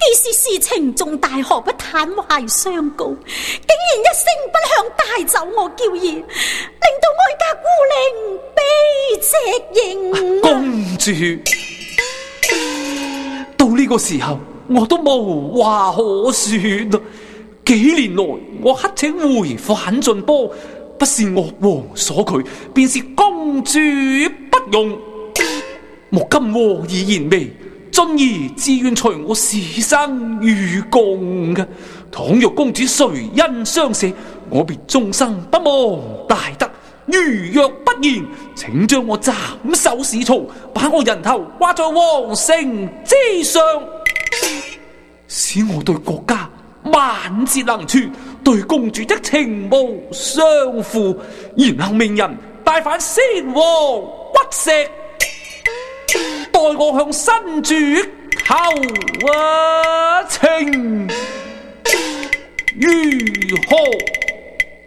既是事情重大，何不坦懷相告？竟然一聲不響帶走我嬌兒，令到哀家孤零悲夕影。 公主，到呢個時候，我都無話可說啦。幾年來，我乞請回返晉波，不是岳王所拒，便是公主不容。莫今和議言微，進而自願隨我死生與共嘅。倘若公主垂恩相赦，我便終生不忘大德。如若不然，請將我斬首市曹，把我人頭掛在皇城之上，使我對國家晚節能存，對公主的情無相負，然後命人帶返先王骨石，待我向新主求情，如何？